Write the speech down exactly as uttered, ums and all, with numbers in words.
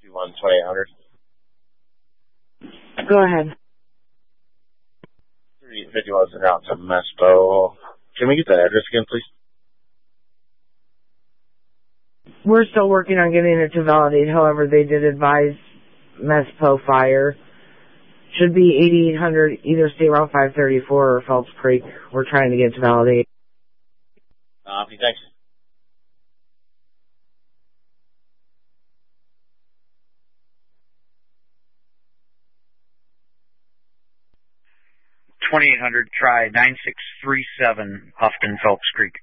one twenty-eight hundred. Go ahead. three fifty-one is out to Mespo. Can we get that address again, please? We're still working on getting it to validate. However, they did advise Mespo Fire. Should be eighty-eight hundred, either State Route five thirty-four or Phelps Creek. We're trying to get to validate. Uh, thanks. twenty-eight hundred, try nine six three seven, Houghton, Phelps Creek.